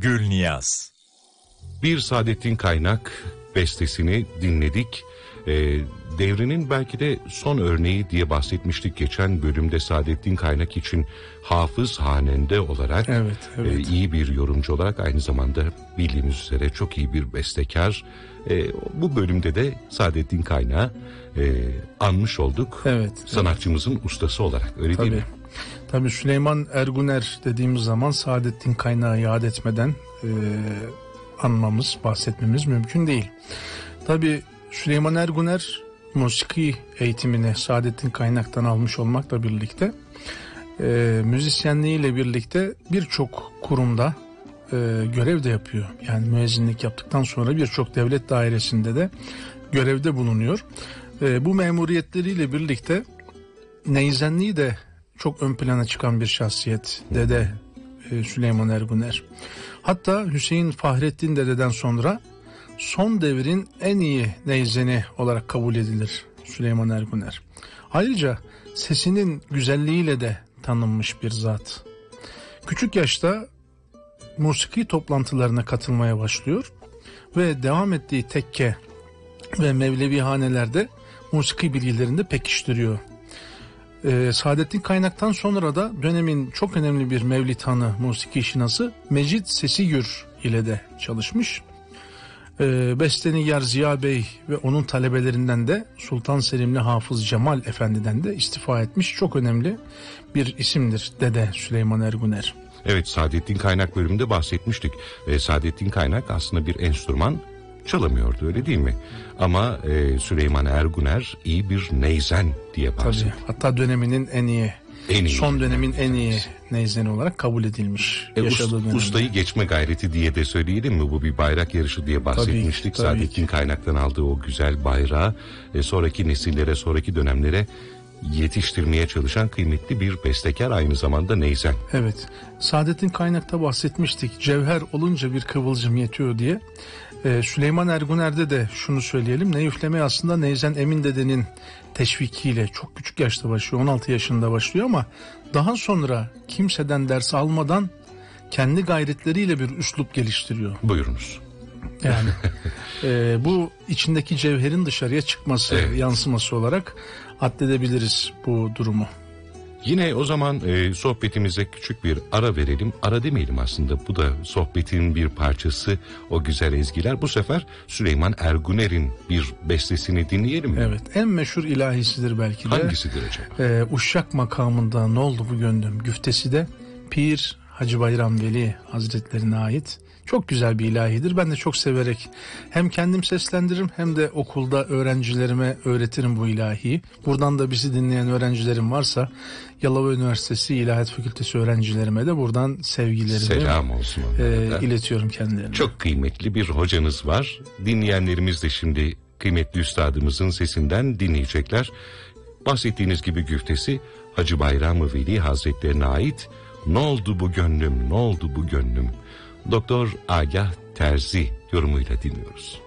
Gülniyaz. Bir Saadettin Kaynak bestesini dinledik. Devrinin belki de son örneği diye bahsetmiştik geçen bölümde. Saadettin Kaynak için hafız hanende olarak, evet. iyi bir yorumcu olarak, aynı zamanda bildiğimiz üzere çok iyi bir bestekar. Bu bölümde de Saadettin Kaynak'ı anmış olduk. Evet. Sanatçımızın ustası olarak, öyle değil mi? Tabii Süleyman Erguner dediğimiz zaman Saadettin Kaynak'ı yad etmeden anmamız, bahsetmemiz mümkün değil. Tabii Süleyman Erguner musiki eğitimini Saadettin Kaynak'tan almış olmakla birlikte müzisyenliğiyle birlikte birçok kurumda görev de yapıyor. Yani müezzinlik yaptıktan sonra birçok devlet dairesinde de görevde bulunuyor. Bu memuriyetleriyle birlikte neyzenliği de çok ön plana çıkan bir şahsiyet Dede Süleyman Erguner. Hatta Hüseyin Fahrettin Dede'den sonra son devrin en iyi neyzeni olarak kabul edilir Süleyman Erguner. Ayrıca sesinin güzelliğiyle de tanınmış bir zat. Küçük yaşta musiki toplantılarına katılmaya başlıyor ve devam ettiği tekke ve mevlevihanelerde musiki bilgilerini de pekiştiriyor. Saadettin Kaynak'tan sonra da dönemin çok önemli bir mevlidhanı musiki şinası Mecid Sesigür ile de çalışmış. Bestenigar Ziya Bey ve onun talebelerinden de Sultan Selimli Hafız Cemal Efendi'den de istifa etmiş çok önemli bir isimdir Dede Süleyman Erguner. Evet, Saadettin Kaynak bölümünde bahsetmiştik. Saadettin Kaynak aslında bir enstrüman çalamıyordu, öyle değil mi? Ama Süleyman Erguner iyi bir neyzen diye bahsediyor. Hatta döneminin en iyi, son dönemin en iyi neyzeni olarak kabul edilmiş. Ustayı geçme gayreti diye de söyleyelim mi? Bu bir bayrak yarışı diye bahsetmiştik. Tabii Saadettin Kaynak'tan aldığı o güzel bayrağı sonraki nesillere, sonraki dönemlere yetiştirmeye çalışan kıymetli bir bestekar, aynı zamanda neyzen. Evet, Saadettin Kaynak'ta bahsetmiştik. Cevher olunca bir kıvılcım yetiyor diye. Süleyman Erguner'de de şunu söyleyelim. Ney üflemeye aslında Neyzen Emin Dede'nin teşvikiyle çok küçük yaşta başlıyor. 16 yaşında başlıyor ama daha sonra kimseden ders almadan kendi gayretleriyle bir üslup geliştiriyor. Buyurunuz. Yani bu içindeki cevherin dışarıya çıkması, yansıması olarak addedebiliriz bu durumu. Yine o zaman sohbetimize küçük bir ara verelim. Ara demeyelim aslında, bu da sohbetin bir parçası, o güzel ezgiler. Bu sefer Süleyman Erguner'in bir bestesini dinleyelim mi? Evet, en meşhur ilahisidir belki de. Hangisidir acaba? Uşak makamında ne oldu bu gönlüm güftesi de Pir Hacı Bayram Veli Hazretlerine ait. Çok güzel bir ilahidir. Ben de çok severek hem kendim seslendiririm hem de okulda öğrencilerime öğretirim bu ilahiyi. Buradan da bizi dinleyen öğrencilerim varsa Yalova Üniversitesi İlahiyat Fakültesi öğrencilerime de buradan sevgilerimi selam olsun iletiyorum kendilerine. Çok kıymetli bir hocanız var. Dinleyenlerimiz de şimdi kıymetli üstadımızın sesinden dinleyecekler. Bahsettiğiniz gibi güftesi Hacı Bayram Veli Hazretlerine ait. Ne oldu bu gönlüm, ne oldu bu gönlüm? Doktor Agah Terzi yorumuyla dinliyoruz.